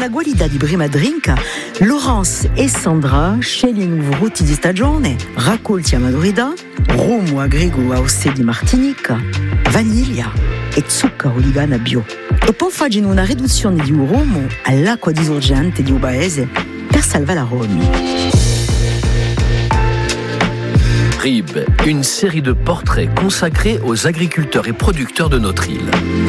una qualità di prima drink, Laurence e Sandra scegliono frutti di stagione, raccolti a maturità, rum agricolo a osse di Martinica, vaniglia e zucchero di canna bio. E poi fanno una riduzione di rum all'acqua disorgente di un paese per salvare la Romy. RIB, une série de portraits consacrés aux agriculteurs et producteurs de notre île.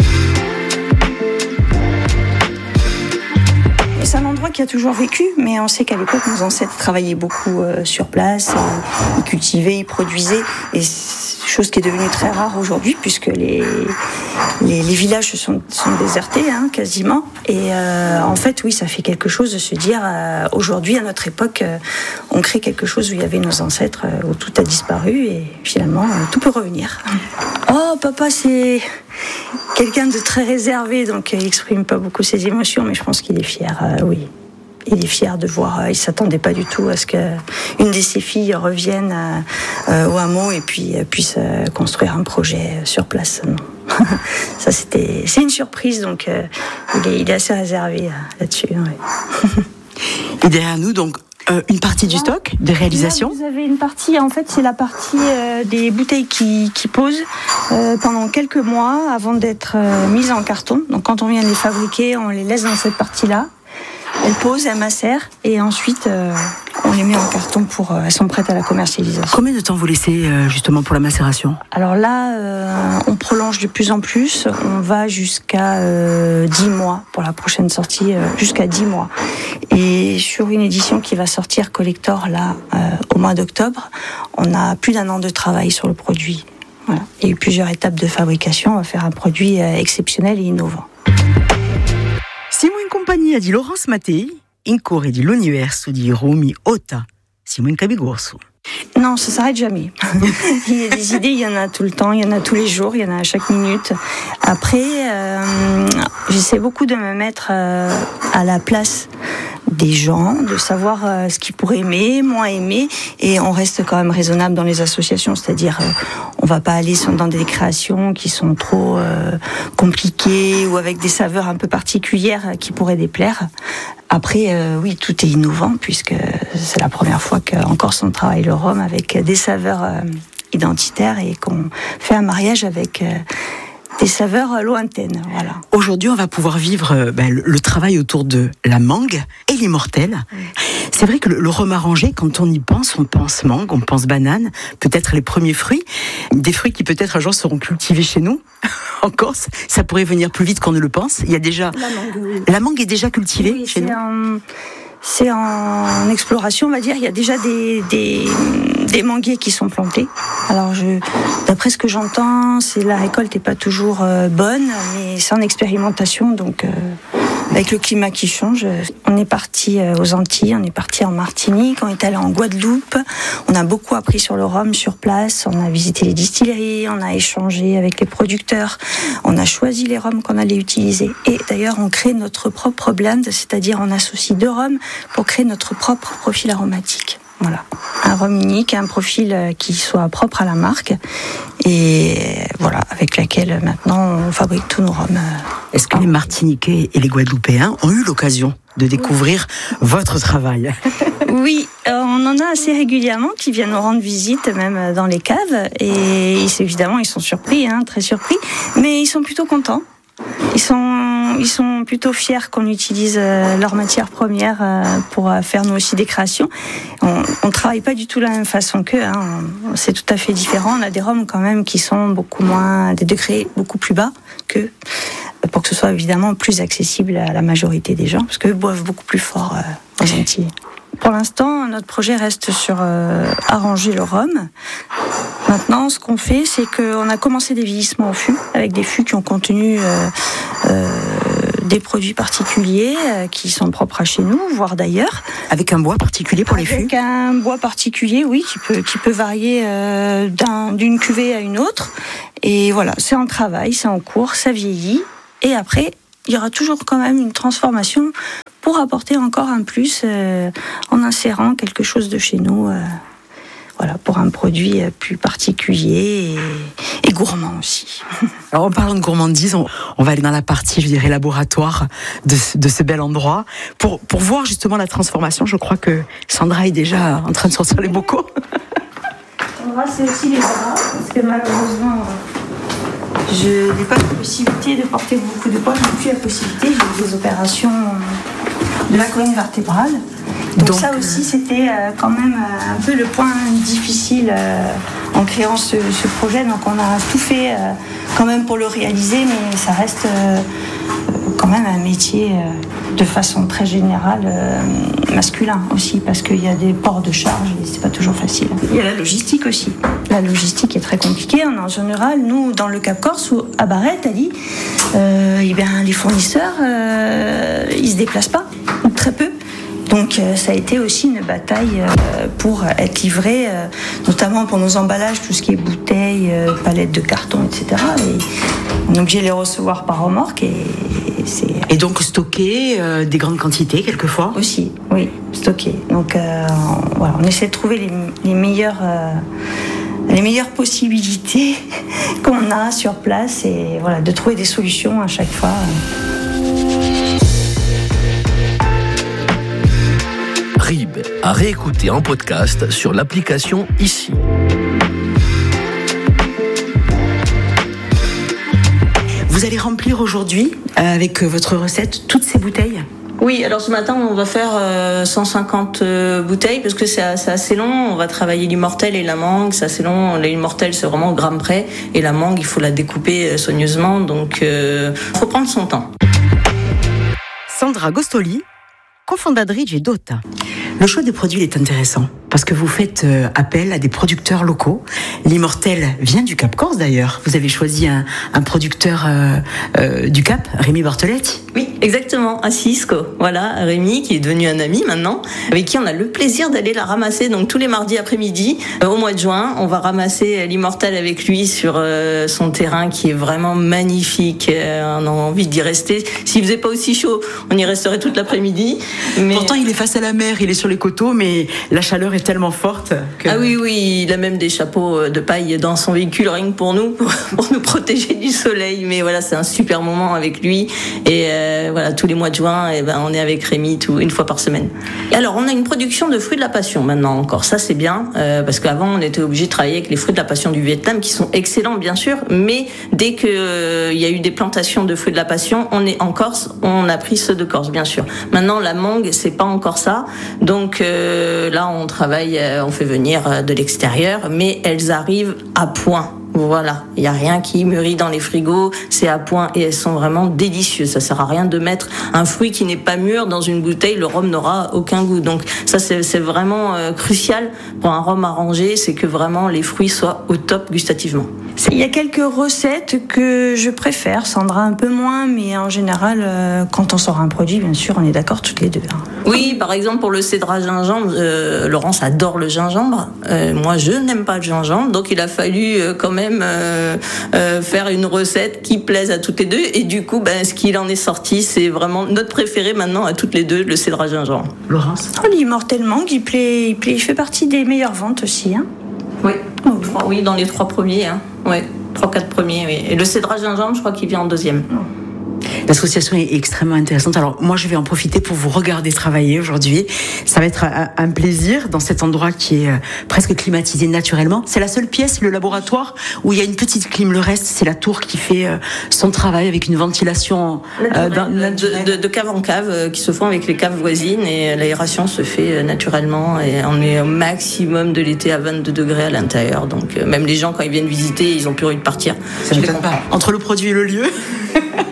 C'est un endroit qui a toujours vécu, mais on sait qu'à l'époque, nos ancêtres travaillaient beaucoup sur place, ils cultivaient, ils produisaient, et chose qui est devenue très rare aujourd'hui, puisque les villages sont désertés, quasiment. Et en fait, oui, ça fait quelque chose de se dire, aujourd'hui, à notre époque, on crée quelque chose où il y avait nos ancêtres, où tout a disparu, et finalement, tout peut revenir. Oh, papa, c'est quelqu'un de très réservé, donc il n'exprime pas beaucoup ses émotions, mais je pense qu'il est fier, oui. Il est fier de voir, il ne s'attendait pas du tout à ce qu'une de ses filles revienne au hameau et puis puisse construire un projet sur place. Non. Ça, c'est une surprise, donc il est assez réservé là-dessus. Ouais. Et derrière nous, donc, une partie du stock de réalisation. Là, vous avez une partie, en fait, c'est la partie des bouteilles qui posent pendant quelques mois avant d'être mises en carton. Donc quand on vient de les fabriquer, on les laisse dans cette partie-là. Elles posent, elles macèrent et ensuite on les met en carton elles sont prêtes à la commercialisation. Combien de temps vous laissez justement pour la macération ? Alors là, on prolonge de plus en plus. On va jusqu'à 10 mois pour la prochaine sortie, jusqu'à 10 mois. Et sur une édition qui va sortir collector là au mois d'octobre, on a plus d'1 an de travail sur le produit. Voilà. Il y a eu plusieurs étapes de fabrication. On va faire un produit exceptionnel et innovant. Siamo in compagnia di Laurence Mattei, in corre dell'universo di Romy Ota. Siamo in Cabigorso. Non, ça ne s'arrête jamais. Il y a des idées, il y en a tout le temps, il y en a tous les jours, il y en a à chaque minute. Après, j'essaie beaucoup de me mettre à la place des gens, de savoir ce qu'ils pourraient aimer, moins aimer, et on reste quand même raisonnable dans les associations, c'est-à-dire on va pas aller dans des créations qui sont trop compliquées ou avec des saveurs un peu particulières qui pourraient déplaire. Après, oui, tout est innovant puisque c'est la première fois qu'en Corse on travaille le rhum avec des saveurs identitaires et qu'on fait un mariage avec des saveurs lointaines. Voilà. Aujourd'hui, on va pouvoir vivre le travail autour de la mangue et l'immortel. C'est vrai que le rhum arrangé, quand on y pense, on pense mangue, on pense banane, peut-être les premiers fruits, des fruits qui peut-être un jour seront cultivés chez nous, en Corse. Ça pourrait venir plus vite qu'on ne le pense. Il y a déjà la mangue, oui. La mangue est déjà cultivée chez nous. C'est en exploration, on va dire. Il y a déjà des manguiers qui sont plantés. Alors, d'après ce que j'entends, la récolte n'est pas toujours bonne, mais c'est en expérimentation. Donc, avec le climat qui change, on est parti aux Antilles, on est parti en Martinique, on est allé en Guadeloupe. On a beaucoup appris sur le rhum sur place. On a visité les distilleries, on a échangé avec les producteurs. On a choisi les rhums qu'on allait utiliser. Et d'ailleurs, on crée notre propre blend, c'est-à-dire on associe 2 rhums pour créer notre propre profil aromatique. Voilà, un rhum unique, un profil qui soit propre à la marque et voilà, avec laquelle maintenant on fabrique tous nos rhums. Est-ce que les Martiniquais et les Guadeloupéens ont eu l'occasion de découvrir votre travail ? Oui, on en a assez régulièrement qui viennent nous rendre visite, même dans les caves, et évidemment ils sont surpris, très surpris, mais ils sont plutôt contents. Ils sont plutôt fiers qu'on utilise leur matière première pour faire nous aussi des créations. On travaille pas du tout de la même façon qu'eux, c'est tout à fait différent. On a des rhums quand même qui sont beaucoup moins, des degrés beaucoup plus bas qu'eux, pour que ce soit évidemment plus accessible à la majorité des gens, parce qu'eux boivent beaucoup plus fort aux Antilles. Pour l'instant, notre projet reste sur arranger le rhum. Maintenant, ce qu'on fait, c'est qu'on a commencé des vieillissements au fût, avec des fûts qui ont contenu des produits particuliers qui sont propres à chez nous, voire d'ailleurs. Avec un bois particulier pour les fûts ? Avec un bois particulier, oui, qui peut varier d'une cuvée à une autre. Et voilà, c'est en travail, c'est en cours, ça vieillit. Et après, il y aura toujours quand même une transformation pour apporter encore un plus en insérant quelque chose de chez nous. voilà, pour un produit plus particulier et gourmand aussi. Alors en parlant de gourmandise, on va aller dans la partie, je dirais, laboratoire de ce bel endroit pour voir justement la transformation. Je crois que Sandra est déjà en train de sortir les bocaux. Sandra, c'est aussi les bras, parce que malheureusement, je n'ai pas la possibilité de porter beaucoup de poids. Je n'ai plus la possibilité, j'ai eu des opérations de la colonne vertébrale. Donc ça aussi, c'était quand même un peu le point difficile en créant ce projet. Donc on a tout fait quand même pour le réaliser, mais ça reste quand même un métier de façon très générale masculin aussi, parce qu'il y a des ports de charge et c'est pas toujours facile. Il y a la logistique aussi. La logistique est très compliquée. On est en zone rurale. Nous, dans le Cap Corse, ou à Barrette, Ali, les fournisseurs, ils se déplacent pas, ou très peu. Donc ça a été aussi une bataille pour être livré, notamment pour nos emballages, tout ce qui est bouteilles, palettes de carton, etc. Et on est obligé de les recevoir par remorque et donc stocker des grandes quantités quelquefois. Aussi, oui, stocker. Donc voilà, on essaie de trouver les meilleures possibilités qu'on a sur place et voilà, de trouver des solutions à chaque fois. RIB à réécouter en podcast sur l'application Ici. Vous allez remplir aujourd'hui, avec votre recette, toutes ces bouteilles ? Oui, alors ce matin, on va faire 150 bouteilles parce que c'est assez long. On va travailler l'immortelle et la mangue, c'est assez long. L'immortelle, c'est vraiment au gramme près. Et la mangue, il faut la découper soigneusement. Donc, faut prendre son temps. Sandra Gostoli, cofondatrice d'Ota. Le choix des produits est intéressant parce que vous faites appel à des producteurs locaux. L'immortelle vient du Cap Corse d'ailleurs. Vous avez choisi un producteur du Cap, Rémi Bartoletti. Oui, exactement, à Cisco. Voilà, Rémi qui est devenu un ami maintenant, avec qui on a le plaisir d'aller la ramasser. Donc tous les mardis après-midi, au mois de juin, on va ramasser l'immortelle avec lui sur son terrain qui est vraiment magnifique. On a envie d'y rester. S'il faisait pas aussi chaud, on y resterait toute l'après-midi. Mais... Pourtant, il est face à la mer, il est sur les coteaux, mais la chaleur est tellement forte que... Ah oui, il a même des chapeaux de paille dans son véhicule, rien que pour nous protéger du soleil. Mais voilà, c'est un super moment avec lui. Et voilà, tous les mois de juin, on est avec Rémi une fois par semaine. Et alors, on a une production de fruits de la passion maintenant encore. Ça, c'est bien, parce qu'avant, on était obligé de travailler avec les fruits de la passion du Vietnam, qui sont excellents, bien sûr. Mais dès que il y a eu des plantations de fruits de la passion, on est en Corse, on a pris ceux de Corse, bien sûr. Maintenant, la mangue, c'est pas encore ça. Donc là, on travaille, on fait venir de l'extérieur, mais elles arrivent à point. Voilà, il n'y a rien qui mûrit dans les frigos, c'est à point et elles sont vraiment délicieuses. Ça sert à rien de mettre un fruit qui n'est pas mûr dans une bouteille, le rhum n'aura aucun goût. Donc ça, c'est vraiment crucial pour un rhum arrangé, c'est que vraiment les fruits soient au top gustativement. Il y a quelques recettes que je préfère, Sandra un peu moins, mais en général, quand on sort un produit, bien sûr, on est d'accord toutes les deux. Oui, par exemple pour le cédra gingembre, Laurence adore le gingembre. Moi, je n'aime pas le gingembre, donc il a fallu quand même faire une recette qui plaise à toutes les deux. Et du coup, ce qu'il en est sorti, c'est vraiment notre préféré maintenant à toutes les deux, le cédra gingembre. Laurence ? L'immortelle mangue, il fait partie des meilleures ventes aussi. Oui. Oui, dans les 3 premiers. Oui, 3-4 premiers. Oui. Et le cédra gingembre, je crois qu'il vient en 2e. L'association est extrêmement intéressante. Alors moi, je vais en profiter pour vous regarder travailler aujourd'hui. Ça va être un plaisir dans cet endroit qui est presque climatisé naturellement. C'est la seule pièce, le laboratoire, où il y a une petite clim. Le reste, c'est la tour qui fait son travail avec une ventilation de cave en cave qui se font avec les caves voisines et l'aération se fait naturellement et on est au maximum de l'été à 22 degrés à l'intérieur. Donc même les gens, quand ils viennent visiter, ils ont plus envie de partir. Ça m'étonne pas. Entre le produit et le lieu.